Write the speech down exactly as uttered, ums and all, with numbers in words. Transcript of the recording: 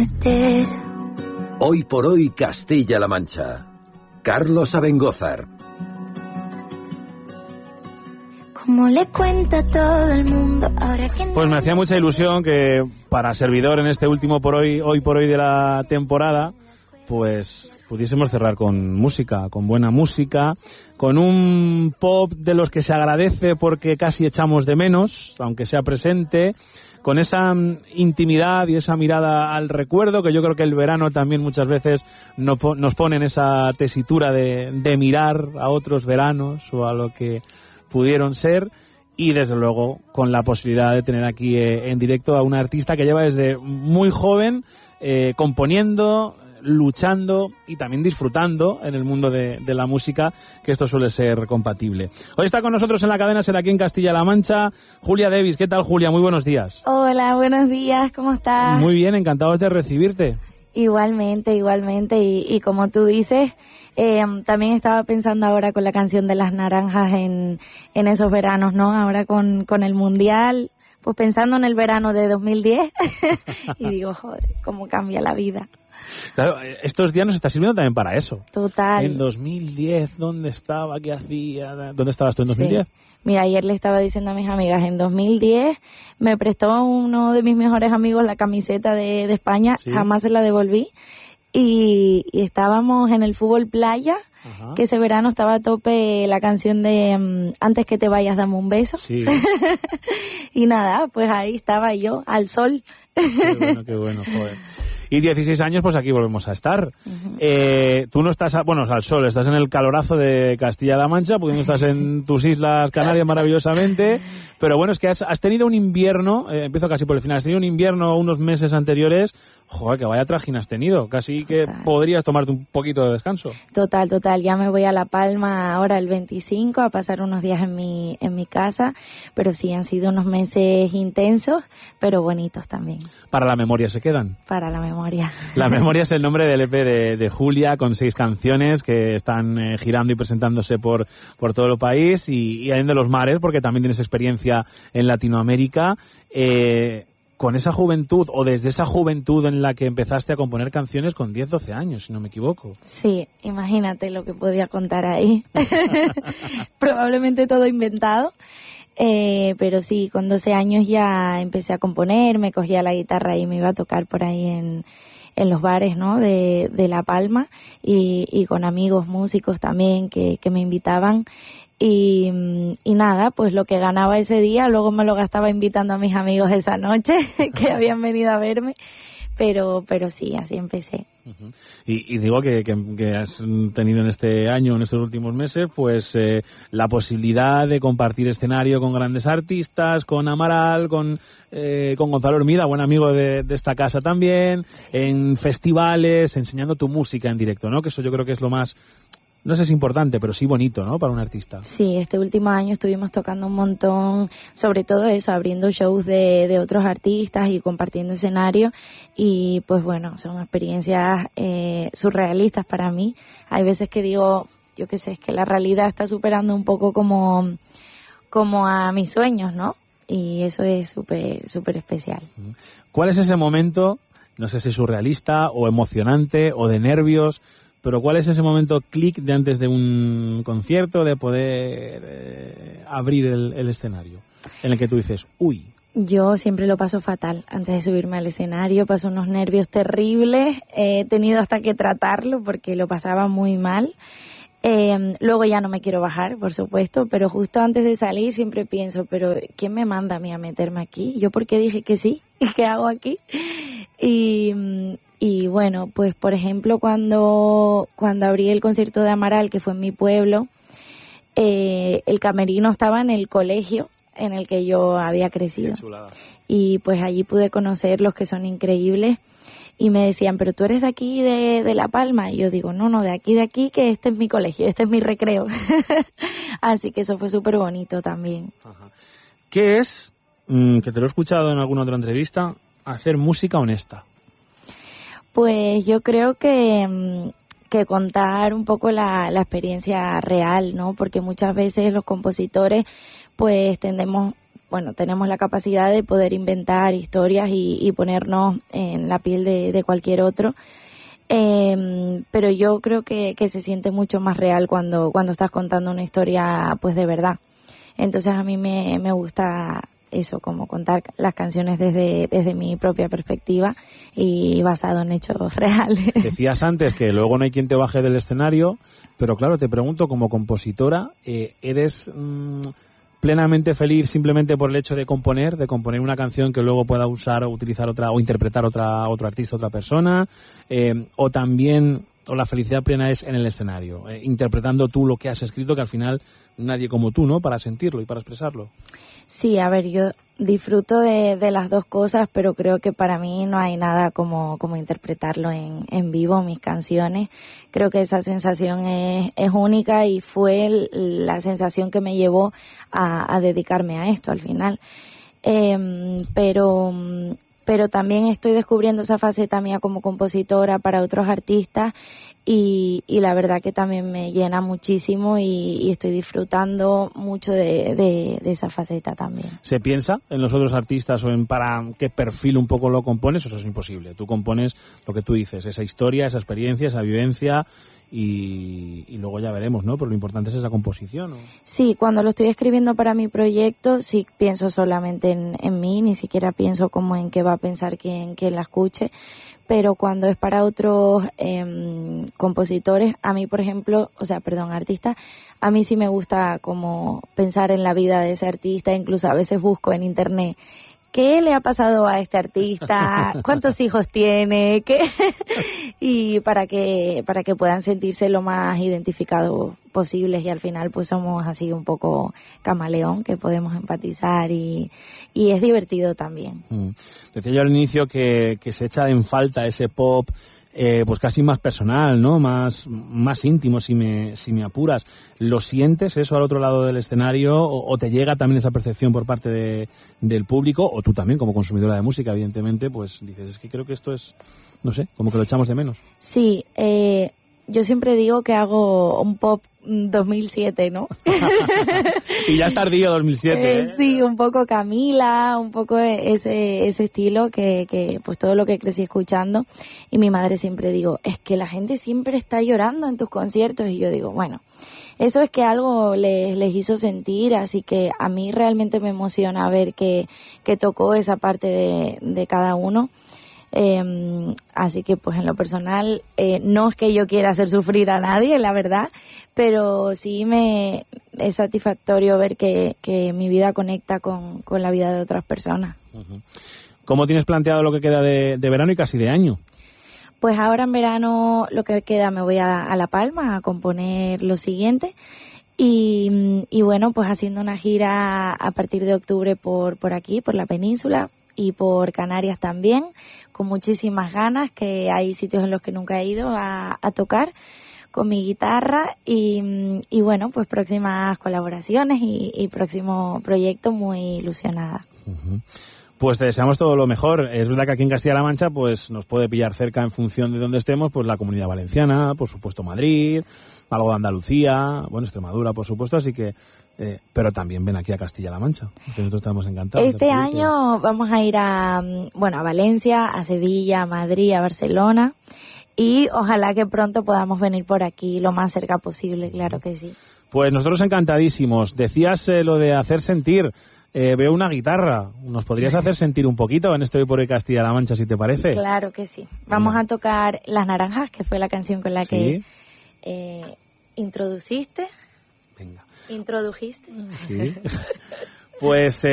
estés. Hoy por hoy Castilla-La Mancha. Carlos Abengózar. Como le cuento a todo el mundo ahora que... Pues me hacía mucha ilusión que para servidor en este último por hoy, hoy por hoy de la temporada, pues pudiésemos cerrar con música, con buena música, con un pop de los que se agradece porque casi echamos de menos, aunque sea presente, con esa intimidad y esa mirada al recuerdo, que yo creo que el verano también muchas veces no, nos pone en esa tesitura de, de mirar a otros veranos o a lo que pudieron ser, y desde luego con la posibilidad de tener aquí eh, en directo a una artista que lleva desde muy joven eh, componiendo, luchando y también disfrutando en el mundo de, de la música, que esto suele ser compatible. Hoy está con nosotros en la cadena SER aquí en Castilla-La Mancha, Julia Davis. ¿Qué tal, Julia? Muy buenos días. Hola, buenos días, ¿cómo estás? Muy bien, encantados de recibirte. Igualmente, igualmente, y, y como tú dices, eh, también estaba pensando ahora con la canción de las naranjas en, en esos veranos, ¿no? Ahora con, con el Mundial, pues pensando en el verano de dos mil diez, y digo, joder, cómo cambia la vida. Claro, estos días nos está sirviendo también para eso. Total. En dos mil diez, ¿dónde estaba? ¿Qué hacía? ¿Dónde estabas tú en dos mil diez? Sí. Mira, ayer le estaba diciendo a mis amigas, en dos mil diez me prestó uno de mis mejores amigos la camiseta de, de España, ¿sí? Jamás se la devolví, y, y estábamos en el fútbol playa. Ajá. Que ese verano estaba a tope la canción de um, Antes que te vayas, dame un beso. Sí. Y nada, pues ahí estaba yo, al sol. Qué bueno, qué bueno, joder. Y dieciséis años, pues aquí volvemos a estar. Uh-huh. Eh, tú no estás, a, bueno, al sol, estás en el calorazo de Castilla-La Mancha, porque no estás en tus islas Canarias maravillosamente, pero bueno, es que has, has tenido un invierno, eh, empiezo casi por el final, has tenido un invierno unos meses anteriores, joder, que vaya trajín has tenido, casi que total. Podrías tomarte un poquito de descanso. Total, total, ya me voy a La Palma ahora el veinticinco a pasar unos días en mi, en mi casa, pero sí, han sido unos meses intensos, pero bonitos también. ¿Para la memoria se quedan? Para la memoria. La memoria es el nombre del E P de, de Julia, con seis canciones que están eh, girando y presentándose por, por todo el país y, y en de los mares, porque también tienes experiencia en Latinoamérica. Eh, con esa juventud, o desde esa juventud en la que empezaste a componer canciones con diez, doce años, si no me equivoco. Sí, imagínate lo que podía contar ahí. Probablemente todo inventado. Eh, pero sí, con doce años ya empecé a componer, me cogía la guitarra y me iba a tocar por ahí en, en los bares, ¿no? de, de La Palma, y, y con amigos músicos también que, que me invitaban. Y, y nada, pues lo que ganaba ese día luego me lo gastaba invitando a mis amigos esa noche que habían venido a verme. Pero pero sí, así empecé. Uh-huh. Y, y digo que, que, que has tenido en este año, en estos últimos meses, pues eh, la posibilidad de compartir escenario con grandes artistas, con Amaral, con eh, con Gonzalo Hermida, buen amigo de, de esta casa también, en festivales, enseñando tu música en directo, ¿no? Que eso yo creo que es lo más... No sé si es importante, pero sí bonito, ¿no? Para un artista. Sí, este último año estuvimos tocando un montón, sobre todo eso, abriendo shows de, de otros artistas y compartiendo escenario. Y pues bueno, son experiencias eh, surrealistas para mí. Hay veces que digo, yo qué sé, es que la realidad está superando un poco como, como a mis sueños, ¿no? Y eso es súper, súper especial. ¿Cuál es ese momento, no sé si surrealista o emocionante o de nervios, pero cuál es ese momento clic de antes de un concierto, de poder eh, abrir el, el escenario, en el que tú dices, uy? Yo siempre lo paso fatal antes de subirme al escenario, paso unos nervios terribles, he tenido hasta que tratarlo porque lo pasaba muy mal. Eh, luego ya no me quiero bajar, por supuesto, pero justo antes de salir siempre pienso, pero ¿quién me manda a mí a meterme aquí? ¿Yo por qué dije que sí? ¿Y qué hago aquí? Y... Y bueno, pues por ejemplo cuando, cuando abrí el concierto de Amaral, que fue en mi pueblo, eh, el camerino estaba en el colegio en el que yo había crecido. Qué chulada. Y pues allí pude conocer los que son increíbles y me decían, pero tú eres de aquí, de, de La Palma. Y yo digo, no, no, de aquí, de aquí, que este es mi colegio, este es mi recreo. Así que eso fue súper bonito también. Ajá. ¿Qué es, mmm, que te lo he escuchado en alguna otra entrevista, hacer música honesta? Pues yo creo que, que contar un poco la, la experiencia real, ¿no? Porque muchas veces los compositores pues tendemos bueno, tenemos la capacidad de poder inventar historias y, y ponernos en la piel de, de cualquier otro. Eh, pero yo creo que, que se siente mucho más real cuando, cuando estás contando una historia pues de verdad. Entonces a mí me, me gusta eso, como contar las canciones desde, desde mi propia perspectiva y basado en hechos reales. Decías antes que luego no hay quien te baje del escenario, pero claro, te pregunto, como compositora, eh, ¿eres mmm, plenamente feliz simplemente por el hecho de componer, de componer una canción que luego pueda usar o utilizar otra, o interpretar otra, otro artista, otra persona? Eh, o también, o la felicidad plena es en el escenario, eh, interpretando tú lo que has escrito, que al final nadie como tú, ¿no?, para sentirlo y para expresarlo. Sí, a ver, yo disfruto de, de las dos cosas, pero creo que para mí no hay nada como, como interpretarlo en, en vivo, mis canciones. Creo que esa sensación es, es única y fue el, la sensación que me llevó a, a dedicarme a esto al final. Eh, pero, pero también estoy descubriendo esa faceta mía como compositora para otros artistas. Y, y la verdad que también me llena muchísimo y, y estoy disfrutando mucho de, de, de esa faceta también. ¿Se piensa en los otros artistas o en para qué perfil un poco lo compones? Eso es imposible. Tú compones lo que tú dices, esa historia, esa experiencia, esa vivencia y, y luego ya veremos, ¿no? Pero lo importante es esa composición, ¿no? Sí, cuando lo estoy escribiendo para mi proyecto sí pienso solamente en, en mí, ni siquiera pienso como en qué va a pensar quien, quien la escuche. Pero cuando es para otros eh, compositores, a mí, por ejemplo, o sea, perdón, artistas, a mí sí me gusta como pensar en la vida de ese artista, incluso a veces busco en internet ¿qué le ha pasado a este artista? ¿Cuántos hijos tiene? ¿Qué? Y para que para que puedan sentirse lo más identificados posibles y al final pues somos así un poco camaleón, que podemos empatizar y, y es divertido también. Mm. Decía yo al inicio que, que se echa en falta ese pop eh, pues casi más personal, ¿no? Más, más íntimo, si me, si me apuras. ¿Lo sientes eso al otro lado del escenario o, o te llega también esa percepción por parte de, del público? O tú también, como consumidora de música, evidentemente, pues dices, es que creo que esto es, no sé, como que lo echamos de menos. Sí, eh, yo siempre digo que hago un pop dos mil siete, ¿no? Y ya es tardío dos mil siete, ¿eh? Eh, sí, un poco Camila, un poco ese ese estilo que, que pues todo lo que crecí escuchando. Y mi madre siempre digo, es que la gente siempre está llorando en tus conciertos. Y yo digo, bueno, eso es que algo les, les hizo sentir, así que a mí realmente me emociona ver que, que tocó esa parte de, de cada uno. Eh, así que pues en lo personal eh, no es que yo quiera hacer sufrir a nadie, la verdad, pero sí me es satisfactorio ver que, que mi vida conecta con, con la vida de otras personas. Uh-huh. ¿Cómo tienes planteado lo que queda de, de verano y casi de año? Pues ahora en verano lo que queda me voy a, a La Palma a componer lo siguiente. Y, y bueno, pues haciendo una gira a partir de octubre por, por aquí, por la península y por Canarias también, con muchísimas ganas, que hay sitios en los que nunca he ido a, a tocar con mi guitarra y, y bueno, pues próximas colaboraciones y, y próximo proyecto, muy ilusionada. Uh-huh. Pues te deseamos todo lo mejor. Es verdad que aquí en Castilla-La Mancha pues nos puede pillar cerca en función de donde estemos, pues la Comunidad Valenciana, por supuesto Madrid, algo de Andalucía, bueno, Extremadura, por supuesto, así que eh, pero también ven aquí a Castilla-La Mancha, que nosotros estamos encantados. Este año vamos a ir a, bueno, a Valencia, a Sevilla, a Madrid, a Barcelona y ojalá que pronto podamos venir por aquí lo más cerca posible, claro que sí. Pues nosotros encantadísimos. Decías eh, lo de hacer sentir. Eh, veo una guitarra. ¿Nos podrías hacer sentir un poquito en este Hoy por Hoy Castilla-La Mancha, si te parece? Claro que sí. Vamos a tocar Las Naranjas, que fue la canción con la ¿Sí? que eh, introduciste. Venga. Introdujiste. Sí. Pues... Eh,